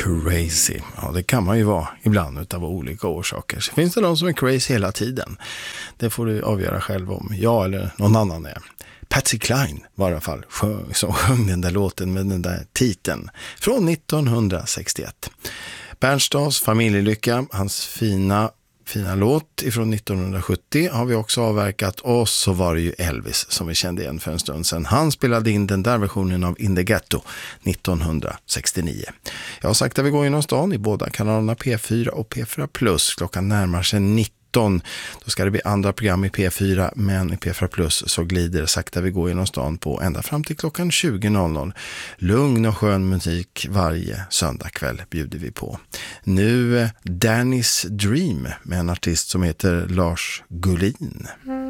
crazy. Ja, det kan man ju vara ibland av olika orsaker. Så finns det de som är crazy hela tiden. Det får du avgöra själv om jag eller någon annan är. Patsy Cline var i alla fall som sjöng den där låten med den där titeln från 1961. Bernstads Familjelycka, hans fina låt ifrån 1970 har vi också avverkat, och så var det ju Elvis som vi kände igen för en stund sedan. Han spelade in den där versionen av In the Ghetto 1969. Jag har sagt att vi går genom stan i båda kanalerna P4 och P4+. Klockan närmar sig 19. Då ska det bli andra program i P4, men i P4+ så glider det sakta vi går genom stan på ända fram till klockan 20.00. Lugn och skön musik varje söndagkväll bjuder vi på. Nu Danny's Dream med en artist som heter Lars Gullin.